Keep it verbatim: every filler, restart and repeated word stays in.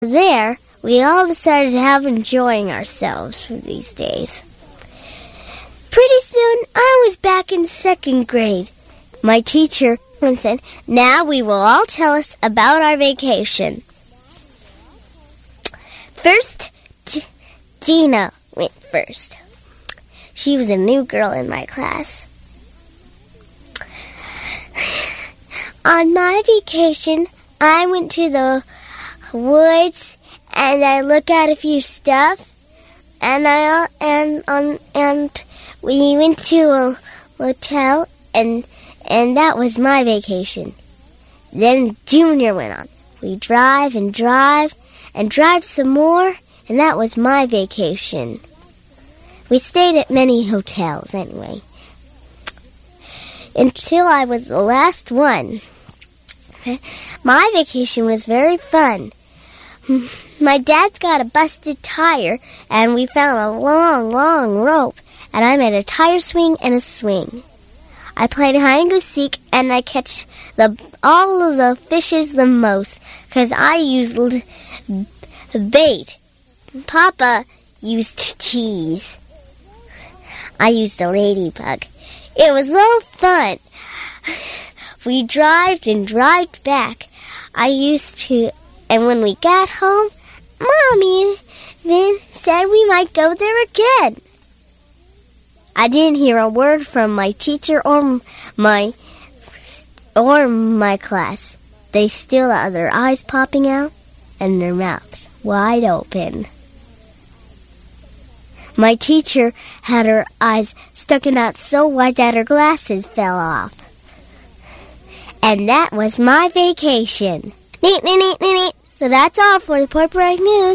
There, we all decided to have enjoying ourselves for these days. Pretty soon, I was back in second grade. My teacher said, "Now we will all tell us about our vacation." First, D- Dina went first. She was a new girl in my class. On my vacation, I went to the woods and I looked at a few stuff, and I and on and we went to a hotel, and and that was my vacation. Then Junior went on. We drive and drive and drive some more, and that was my vacation. We stayed at many hotels anyway, until I was the last one. My vacation was very fun. My dad's got a busted tire, and we found a long, long rope, and I made a tire swing and a swing. I played hide and go seek, and I catch the all of the fishes the most, because I used l- bait. Papa used cheese. I used a ladybug. It was so fun. We drived and drived back. I used to, and when we got home, Mommy then said we might go there again. I didn't hear a word from my teacher or my or my class. They still had their eyes popping out and their mouths wide open. My teacher had her eyes sticking out so wide that her glasses fell off. And that was my vacation. Neat, neat, neat, neat, neat. So that's all for the Porpoise News.